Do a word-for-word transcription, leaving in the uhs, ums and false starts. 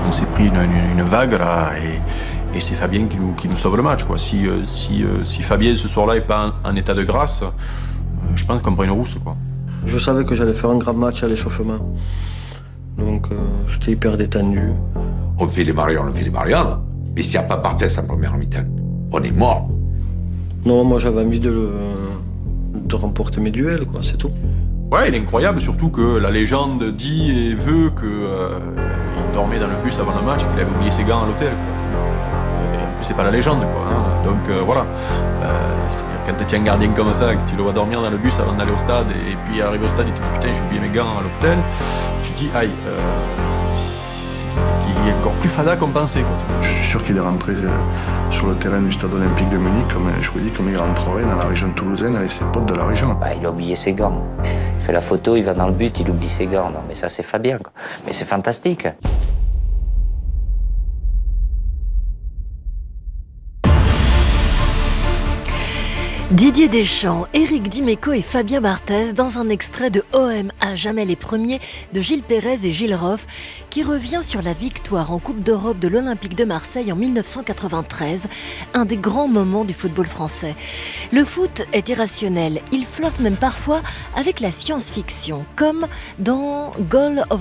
on s'est pris une, une, une vague là, et, et c'est Fabien qui nous, qui nous sauve le match, quoi. Si, euh, si, euh, si Fabien ce soir-là n'est pas en, en état de grâce, euh, je pense qu'on prend une rousse, quoi. Je savais que j'allais faire un grand match à l'échauffement. Donc euh, j'étais hyper détendu. On fait les Mariannes, on fait les Mariannes. Mais s'il n'y a pas Barthès en première mi-temps, on est mort. Non, moi j'avais envie de, le, de remporter mes duels, quoi, c'est tout. Ouais, il est incroyable, surtout que la légende dit et veut qu'il euh, dormait dans le bus avant le match et qu'il avait oublié ses gants à l'hôtel, quoi. Et en plus, c'est pas la légende, quoi. Hein. Donc euh, voilà. Euh, c'est-à-dire quand tu tiens un gardien comme ça, que tu le vois dormir dans le bus avant d'aller au stade, et puis arrivé au stade, il te dit putain, j'ai oublié mes gants à l'hôtel, tu te dis aïe, euh, il est encore plus fada qu'on pensait, quoi. Je suis sûr qu'il est rentré sur le terrain du stade olympique de Munich, comme je vous dis, comme il rentrerait dans la région toulousaine avec ses potes de la région. Bah, il a oublié ses gants. Il fait la photo, il va dans le but, il oublie ses gants. Non, mais ça, c'est Fabien, quoi. Mais c'est fantastique. Didier Deschamps, Éric Dimeco et Fabien Barthez dans un extrait de O M à jamais les premiers de Gilles Pérez et Gilles Roff qui revient sur la victoire en Coupe d'Europe de l'Olympique de Marseille en dix-neuf cent quatre-vingt-treize, un des grands moments du football français. Le foot est irrationnel, il flotte même parfois avec la science-fiction, comme dans Goal of